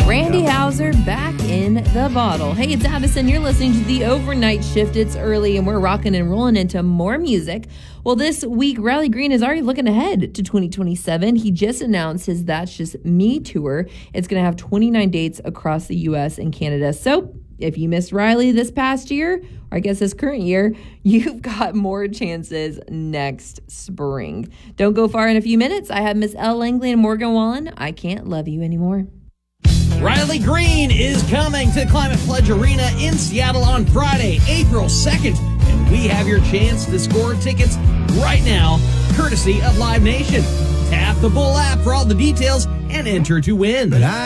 Randy Houser back in the bottle. Hey, it's Addison. You're listening to The Overnight Shift. It's early and we're rocking and rolling into more music. Well, this week, Riley Green is already looking ahead to 2027. He just announced his That's Just Me tour. It's going to have 29 dates across the U.S. and Canada. So if you missed Riley this past year, or I guess this current year, you've got more chances next spring. Don't go far in a few minutes. I have Miss Elle Langley and Morgan Wallen. I Can't Love You Anymore. Riley Green is coming to Climate Pledge Arena in Seattle on Friday, April 2nd. And we have your chance to score tickets right now, courtesy of Live Nation. Tap the Bull app for all the details and enter to win.